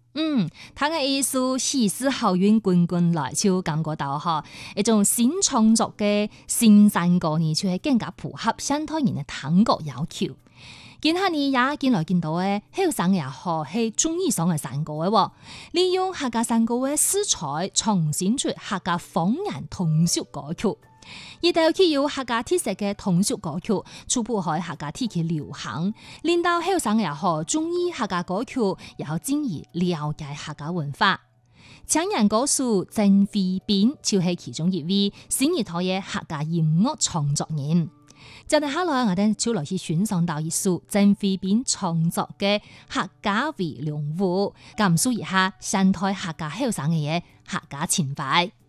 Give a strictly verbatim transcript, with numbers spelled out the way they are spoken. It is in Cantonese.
嗯，他嘅意思喜事好運滾滾來，就感覺到嗬一種新創作嘅新山歌呢，就係更加符合現代人嘅聽覺要求。今下呢也見來見到嘅後生也好係中意上嘅山歌嘅，利用客家山歌嘅色彩，重新出客家方言通俗歌曲。而到佢有客家特色嘅通俗歌曲，初步喺客家地區流行，令到後生也好中意客家歌曲，也好進而了解客家文化。青年歌手曾慧彬就係其中一位新一代嘅客家音樂創作人。接住下來，我哋就來去欣賞到一首曾慧彬創作嘅客家迴龍舞，感受一下現代客家後生嘅嘢客家情懷。